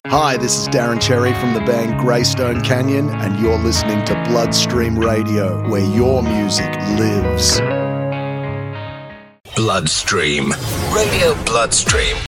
Hi, this is Darren Cherry from the band Greystone Canyon, and you're listening to Bloodstream Radio, where your music lives. Bloodstream. Radio Bloodstream.